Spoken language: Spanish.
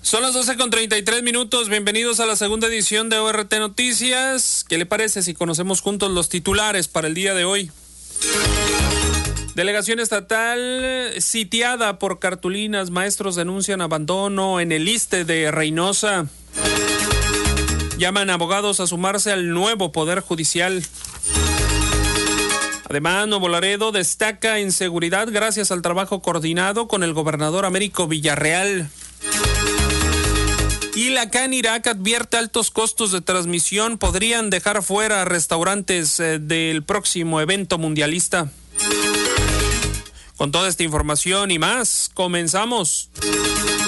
Son las 12:33. Bienvenidos a la segunda edición de ORT Noticias. ¿Qué le parece si conocemos juntos los titulares para el día de hoy? Delegación estatal sitiada por cartulinas. Maestros denuncian abandono en el ISSSTE de Reynosa. Llaman abogados a sumarse al nuevo Poder Judicial. Además, Nuevo Laredo destaca en seguridad gracias al trabajo coordinado con el gobernador Américo Villarreal. Y la Canirac advierte altos costos de transmisión podrían dejar fuera a restaurantes del próximo evento mundialista. Con toda esta información y más, comenzamos.